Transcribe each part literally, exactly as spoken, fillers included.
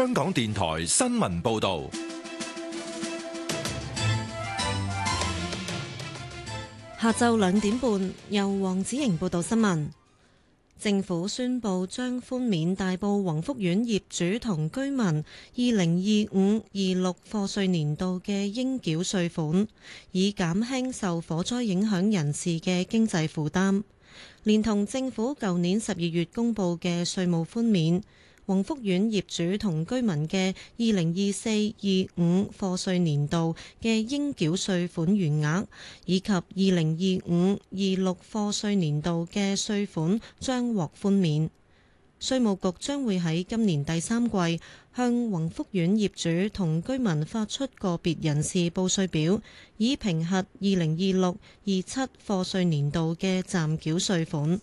香港電台新聞報道。 下晝兩點半，由黃子瑩報道新聞。政府宣布將寬免大埔宏福苑業主同居民二零二五二六課稅年度嘅應繳稅款，以減輕受火災影響人士嘅經濟負擔。連同政府舊年十二月公布嘅稅務寬免，宏福苑業主同居民嘅二零二四二五課稅年度嘅應繳稅款餘額，以及二零二五二六課稅年度嘅稅款將獲寬免。稅務局將會喺今年第三季向宏福苑業主同居民發出個別人士報稅表，以評核二零二六二七課稅年度嘅暫繳稅款。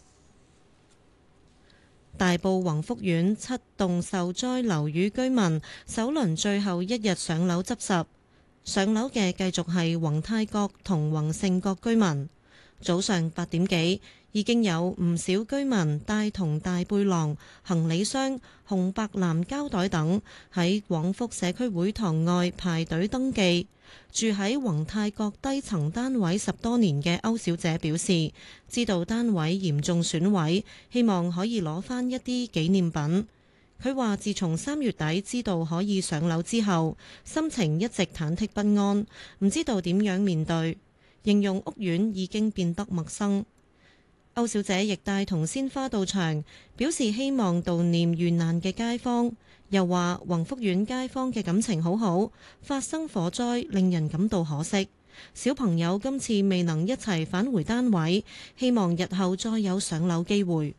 大埔宏福苑七棟受災樓宇居民首輪最後一日上樓執拾，上樓嘅繼續係宏泰閣同宏盛閣居民。早上八點幾，已經有唔少居民帶同大背囊、行李箱、紅白藍膠袋等喺廣福社區會堂外排隊登記。住喺宏泰閣低層單位十多年嘅歐小姐表示，知道單位嚴重損毀，希望可以攞返一啲紀念品。佢話自從三月底知道可以上樓之後，心情一直忐忑不安，唔知道點樣面對，形容屋苑已經變得陌生。歐小姐亦帶同鮮花到場，表示希望悼念遇難嘅街坊。又話宏福苑街坊嘅感情好好，發生火災令人感到可惜。小朋友今次未能一齊返回單位，希望日後再有上樓機會。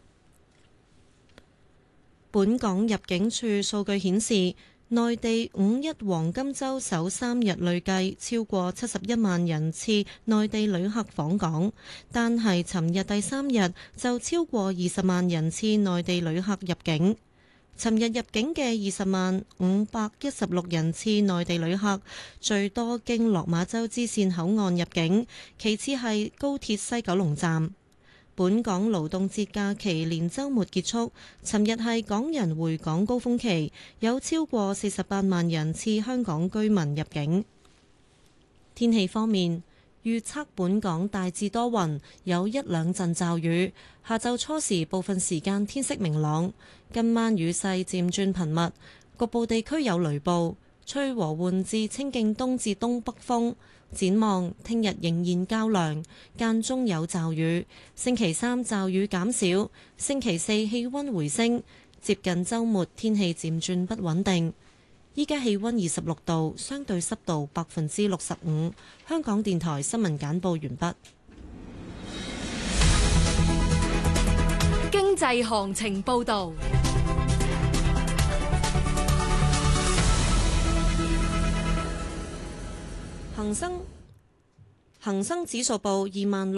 本港入境處數據顯示，內地五一黃金週首三日累計超過七十一萬人次內地旅客訪港，但係尋日第三日就超過二十萬人次內地旅客入境。尋日入境嘅二十萬五百一十六人次內地旅客，最多經落馬洲支線口岸入境，其次係高鐵西九龍站。本港勞動節假期連週末結束，尋日係港人回港高峰期，有超過四十八萬人次香港居民入境。天氣方面，預測本港大致多雲，有一兩陣驟雨。下晝初時部分時間天色明朗，今晚雨勢漸轉頻密，局部地區有雷暴，吹和緩至清勁東至東北風。展望聽日仍然較涼，間中有驟雨。星期三驟雨減少，星期四氣溫回升，接近週末天氣漸轉不穩定。依家氣溫二十六度，相對濕度百分之六十五。香港電台新聞簡報完畢。 經濟行情報導。 恒生恒生指數報二萬